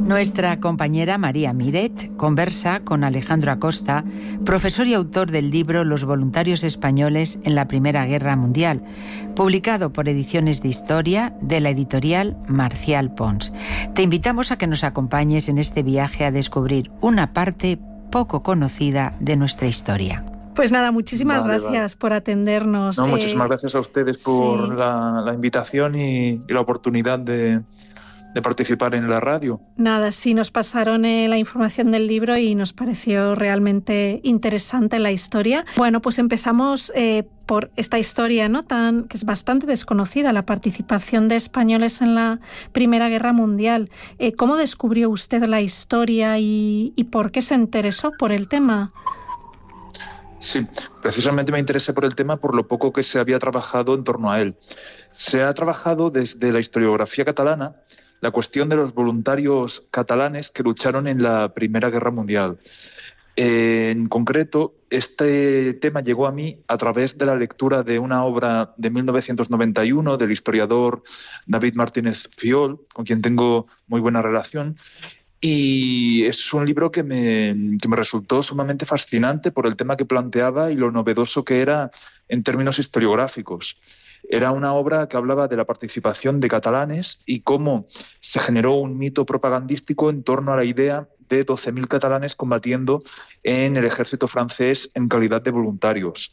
Nuestra compañera María Miret conversa con Alejandro Acosta, profesor y autor del libro Los voluntarios españoles en la Primera Guerra Mundial, publicado por Ediciones de Historia de la editorial Marcial Pons. Te invitamos a que nos acompañes en este viaje a descubrir una parte poco conocida de nuestra historia. Pues nada, muchísimas gracias por atendernos. No, muchísimas gracias a ustedes por la invitación y la oportunidad de participar en la radio. Nada, sí, nos pasaron la información del libro y nos pareció realmente interesante la historia. Bueno, pues empezamos por esta historia, ¿no? Que es bastante desconocida, la participación de españoles en la Primera Guerra Mundial. ¿Cómo descubrió usted la historia y por qué se interesó por el tema? Sí, precisamente me interesé por el tema por lo poco que se había trabajado en torno a él. Se ha trabajado desde la historiografía catalana la cuestión de los voluntarios catalanes que lucharon en la Primera Guerra Mundial. En concreto, este tema llegó a mí a través de la lectura de una obra de 1991 del historiador David Martínez Fiol, con quien tengo muy buena relación. Y es un libro que me resultó sumamente fascinante por el tema que planteaba y lo novedoso que era en términos historiográficos. Era una obra que hablaba de la participación de catalanes y cómo se generó un mito propagandístico en torno a la idea de 12.000 catalanes combatiendo en el ejército francés en calidad de voluntarios.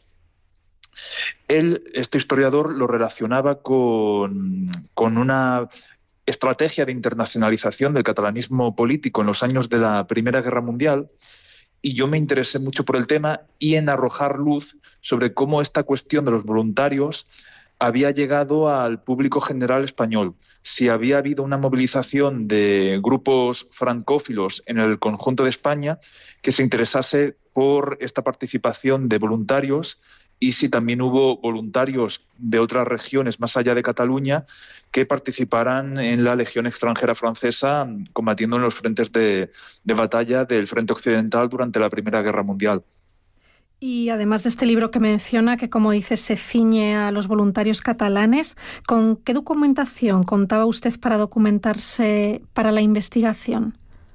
Este historiador, lo relacionaba con una estrategia de internacionalización del catalanismo político en los años de la Primera Guerra Mundial, y yo me interesé mucho por el tema y en arrojar luz sobre cómo esta cuestión de los voluntarios había llegado al público general español, si había habido una movilización de grupos francófilos en el conjunto de España que se interesase por esta participación de voluntarios y si también hubo voluntarios de otras regiones más allá de Cataluña que participaran en la Legión extranjera francesa combatiendo en los frentes de batalla del frente occidental durante la Primera Guerra Mundial. Y además de este libro que menciona, que como dice se ciñe a los voluntarios catalanes, ¿con qué documentación contaba usted para documentarse para la investigación?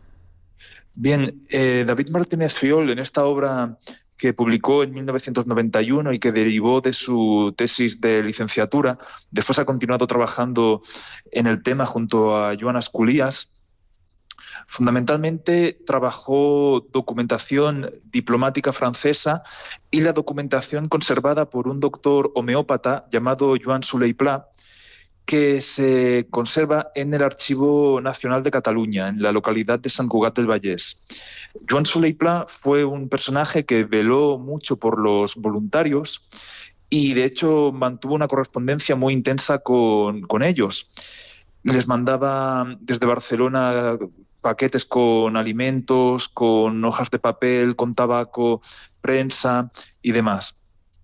Bien, David Martínez Fiol, en esta obra que publicó en 1991 y que derivó de su tesis de licenciatura, después ha continuado trabajando en el tema junto a Joan Asculías. Fundamentalmente trabajó documentación diplomática francesa y la documentación conservada por un doctor homeópata llamado Joan Solé Pla, que se conserva en el Archivo Nacional de Cataluña, en la localidad de Sant Cugat del Vallès. Joan Solé Pla fue un personaje que veló mucho por los voluntarios y, de hecho, mantuvo una correspondencia muy intensa con ellos. Les mandaba desde Barcelona paquetes con alimentos, con hojas de papel, con tabaco, prensa y demás.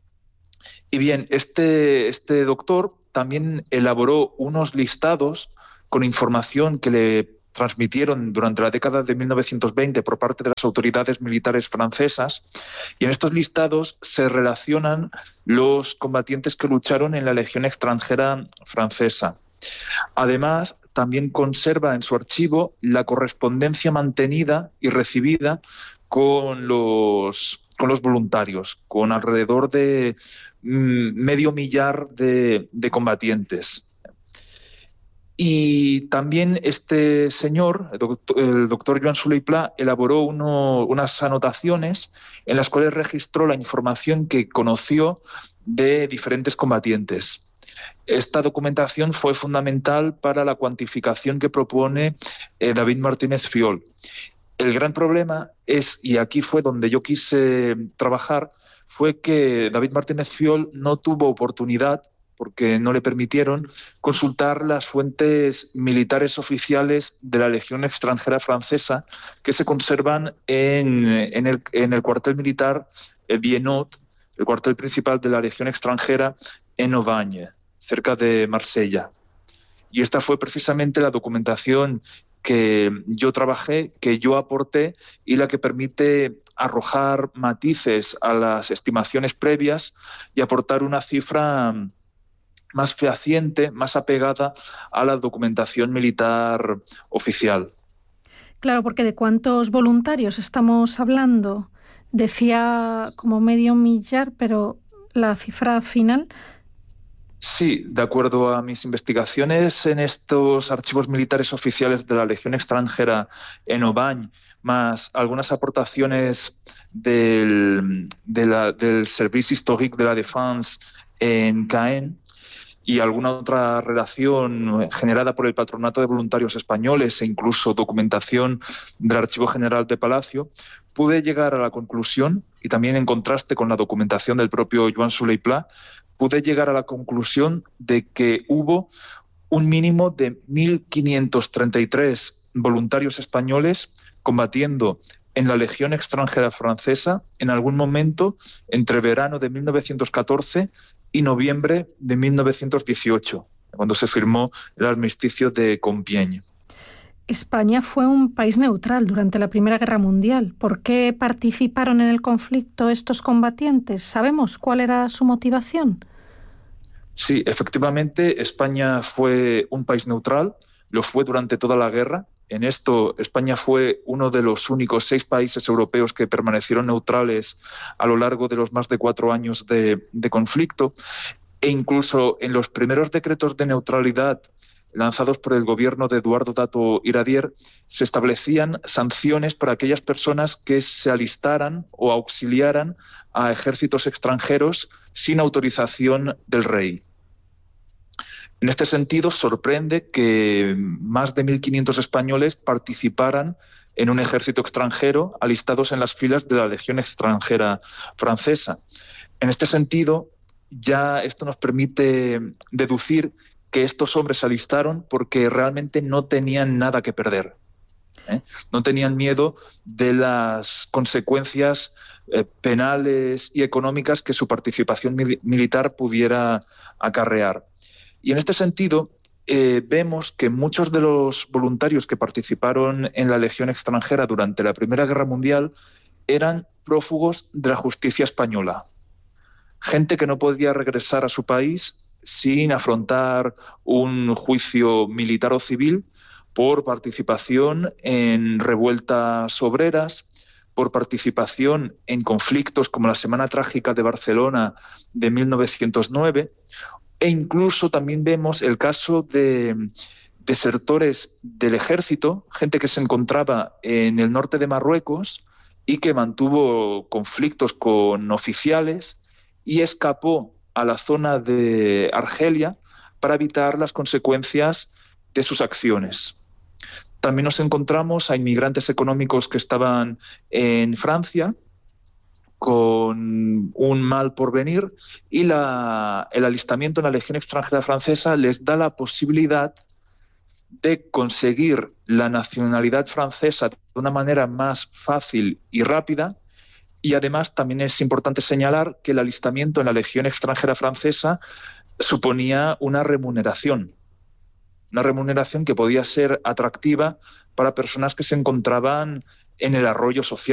Y bien, este doctor también elaboró unos listados con información que le transmitieron durante la década de 1920 por parte de las autoridades militares francesas, y en estos listados se relacionan los combatientes que lucharon en la Legión extranjera francesa. Además, también conserva en su archivo la correspondencia mantenida y recibida con los voluntarios, con alrededor de medio millar de combatientes. Y también este señor, el doctor Joan Solé Pla, elaboró unas anotaciones en las cuales registró la información que conoció de diferentes combatientes. Esta documentación fue fundamental para la cuantificación que propone David Martínez Fiol. El gran problema es, y aquí fue donde yo quise trabajar, fue que David Martínez Fiol no tuvo oportunidad, porque no le permitieron, consultar las fuentes militares oficiales de la Legión extranjera francesa que se conservan en el cuartel militar Vienot, el cuartel principal de la Legión extranjera en Aubagne, cerca de Marsella. Y esta fue precisamente la documentación que yo trabajé, que yo aporté y la que permite arrojar matices a las estimaciones previas y aportar una cifra más fehaciente, más apegada a la documentación militar oficial. Claro, porque ¿de cuántos voluntarios estamos hablando? Decía como 500.000, pero la cifra final... Sí, de acuerdo a mis investigaciones en estos archivos militares oficiales de la Legión extranjera en Aubagne, más algunas aportaciones del Service Historique de la Défense en Caen y alguna otra relación generada por el Patronato de Voluntarios Españoles e incluso documentación del Archivo General de Palacio, pude llegar a la conclusión, y también en contraste con la documentación del propio Joan Solé i Pla, pude llegar a la conclusión de que hubo un mínimo de 1.533 voluntarios españoles combatiendo en la Legión extranjera francesa en algún momento entre verano de 1914 y noviembre de 1918, cuando se firmó el armisticio de Compiègne. España fue un país neutral durante la Primera Guerra Mundial. ¿Por qué participaron en el conflicto estos combatientes? ¿Sabemos cuál era su motivación? Sí, efectivamente, España fue un país neutral, lo fue durante toda la guerra. En esto, España fue uno de los únicos 6 países europeos que permanecieron neutrales a lo largo de los más de 4 años de conflicto. E incluso en los primeros decretos de neutralidad lanzados por el gobierno de Eduardo Dato Iradier, se establecían sanciones para aquellas personas que se alistaran o auxiliaran a ejércitos extranjeros sin autorización del rey. En este sentido, sorprende que más de 1.500 españoles participaran en un ejército extranjero alistados en las filas de la Legión extranjera francesa. En este sentido, ya esto nos permite deducir que estos hombres se alistaron porque realmente no tenían nada que perder. No tenían miedo de las consecuencias penales y económicas que su participación militar pudiera acarrear. Y en este sentido, vemos que muchos de los voluntarios que participaron en la Legión extranjera durante la Primera Guerra Mundial eran prófugos de la justicia española. Gente que no podía regresar a su país sin afrontar un juicio militar o civil por participación en revueltas obreras, por participación en conflictos como la Semana Trágica de Barcelona de 1909, e incluso también vemos el caso de desertores del ejército, gente que se encontraba en el norte de Marruecos y que mantuvo conflictos con oficiales y escapó a la zona de Argelia para evitar las consecuencias de sus acciones. También nos encontramos a inmigrantes económicos que estaban en Francia con un mal porvenir y el alistamiento en la Legión extranjera francesa les da la posibilidad de conseguir la nacionalidad francesa de una manera más fácil y rápida. Y además también es importante señalar que el alistamiento en la Legión extranjera francesa suponía una remuneración que podía ser atractiva para personas que se encontraban en el arroyo social.